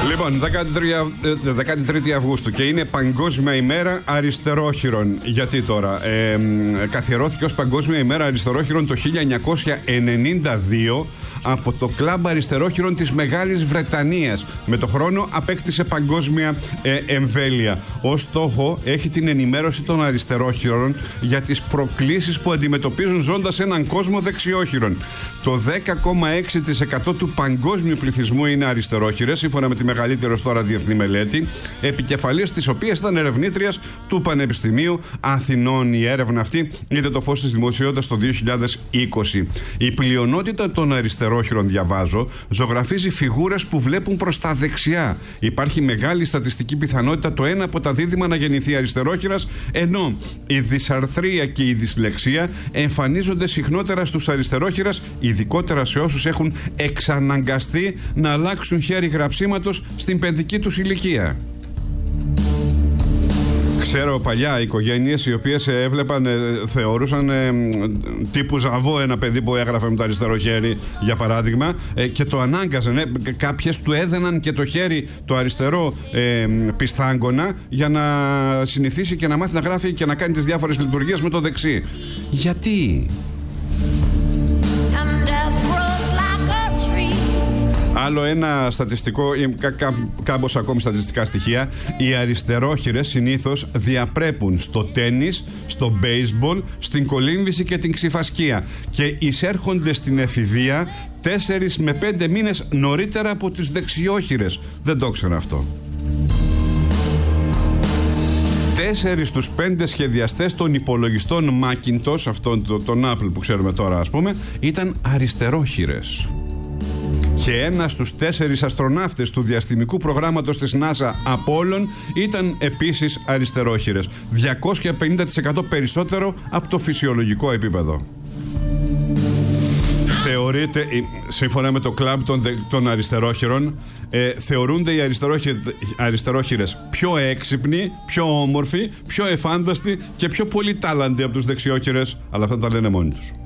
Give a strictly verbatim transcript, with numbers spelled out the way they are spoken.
Λοιπόν, δέκατη τρίτη Αυγούστου και είναι Παγκόσμια ημέρα αριστερόχειρων. Γιατί τώρα, ε, καθιερώθηκε ως Παγκόσμια ημέρα αριστερόχειρων το χίλια εννιακόσια ενενήντα δύο από το κλαμπ αριστερόχειρων της Μεγάλης Βρετανίας. Με το χρόνο απέκτησε παγκόσμια ε, εμβέλεια. Ως στόχο έχει την ενημέρωση των αριστερόχειρων για τις προκλήσεις που αντιμετωπίζουν ζώντας έναν κόσμο δεξιόχειρων. Το δέκα κόμμα έξι τοις εκατό του παγκόσμιου πληθυσμού είναι αριστερόχειρες, σύμφωνα με τη μεγαλύτερη ως τώρα διεθνή μελέτη, επικεφαλής της οποίας ήταν ερευνήτριας του Πανεπιστημίου Αθηνών. Η έρευνα αυτή είδε το φως της δημοσιότητας το δύο χιλιάδες είκοσι. Η πλειονότητα των αριστερόχειρων, διαβάζω, ζωγραφίζει φιγούρες που βλέπουν προς τα δεξιά. Υπάρχει μεγάλη στατιστική πιθανότητα το ένα από τα δίδυμα να γεννηθεί αριστερόχειρας, ενώ η δυσαρθρία και η δυσλεξία εμφανίζονται συχνότερα στους αριστερόχειρας, ειδικότερα σε όσους έχουν εξαναγκαστεί να αλλάξουν χέρι γραψίματος στην παιδική τους ηλικία. Ξέρω παλιά οικογένειες οι οποίες έβλεπαν, θεωρούσαν τύπου Ζαβό ένα παιδί που έγραφε με το αριστερό χέρι, για παράδειγμα, και το ανάγκαζαν. Κάποιες του έδαιναν και το χέρι το αριστερό ε, πιστάγκωνα για να συνηθίσει και να μάθει να γράφει και να κάνει τις διάφορες λειτουργίες με το δεξί. Γιατί? Άλλο ένα στατιστικό, ή κα, κα, κάμποσα ακόμη στατιστικά στοιχεία. Οι αριστερόχειρες συνήθως διαπρέπουν στο τένις, στο μπέισμπολ, στην κολύμβηση και την ξιφασκία και εισέρχονται στην εφηβεία τέσσερις με πέντε μήνες νωρίτερα από τις δεξιόχειρες. Δεν το ήξερα αυτό. Τέσσερις στους πέντε σχεδιαστές των υπολογιστών Macintosh, αυτόν τον, τον Apple που ξέρουμε τώρα, ας πούμε, ήταν αριστερόχειρες. Και ένας στους τέσσερις αστροναύτες του διαστημικού προγράμματος της NASA, Apollo, ήταν επίσης αριστερόχειρες. διακόσια πενήντα τοις εκατό περισσότερο από το φυσιολογικό επίπεδο. Θεωρείται, σύμφωνα με το κλαμπ των, των αριστερόχειρων, ε, θεωρούνται οι αριστερόχειρες πιο έξυπνοι, πιο όμορφοι, πιο εφάνταστοι και πιο πολυτάλαντοι από τους δεξιόχειρες, αλλά αυτά τα λένε μόνοι τους.